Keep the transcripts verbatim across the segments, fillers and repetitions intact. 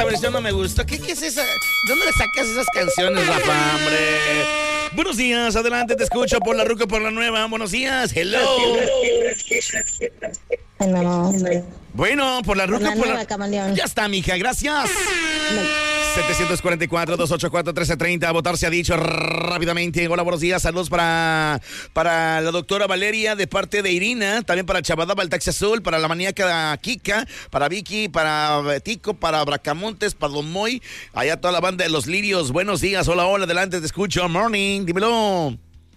esa versión no me gustó. ¿Qué, qué es esa? ¿Dónde le sacas esas canciones, Rafa, hombre? Buenos días, adelante, te escucho por la ruca, por la nueva. Buenos días, hello. No. Bueno, por la ruca, por la por nueva, la... camaleón. Ya está, mija, gracias. setecientos cuarenta y cuatro, doscientos ochenta y cuatro, trece treinta. A votar se ha dicho rápidamente. Hola, buenos días. Saludos para, para la doctora Valeria de parte de Irina. También para Chabadaba, el Taxi Azul. Para la maníaca Kika. Para Vicky. Para Tico. Para Bracamontes. Para Don Moy. Allá toda la banda de los Lirios. Buenos días. Hola, hola. Adelante, te escucho. Morning. Dímelo.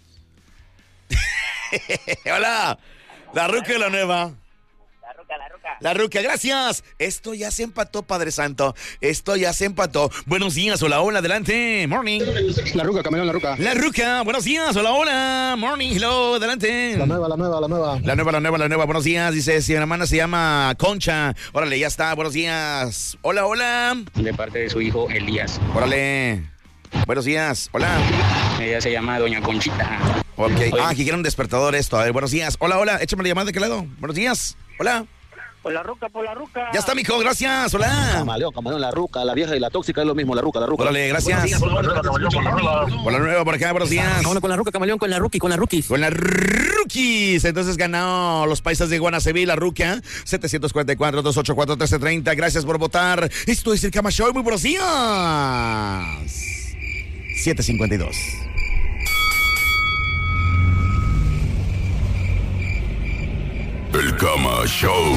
Hola. La ruca y la nueva. La ruca. La ruca, gracias. Esto ya se empató, Padre Santo. Esto ya se empató. Buenos días, hola, hola, adelante. Morning. La ruca, camaleón, la ruca. La ruca, buenos días, hola, hola. Morning, hello, adelante. La nueva, la nueva, la nueva. La nueva, la nueva, la nueva. Buenos días, dice, si mi hermana se llama Concha. Órale, ya está, buenos días. Hola, hola. De parte de su hijo Elías. Órale. Buenos días, hola. Ella se llama Doña Conchita. Ok, ah, aquí quiere un despertador esto. A ver, buenos días. Hola, hola, échame la llamada de qué lado. Buenos días, hola. Por la ruca, por la ruca. Ya está, mijo, gracias, hola. Camaleón, camaleón, la ruca, la vieja y la tóxica es lo mismo, la ruca, la ruca. Órale, gracias. Por la nueva, por acá, buenos días. Vámonos con la ruca, camaleón, con la rookie, con la rookies. Con la rookies. Entonces ganó los paisas de Guanaceví, la ruca. setecientos cuarenta y cuatro, doscientos ochenta y cuatro, trece treinta. Gracias por votar. Esto es el Cama Show. Muy buenos días. siete cincuenta y dos. El Cama Show.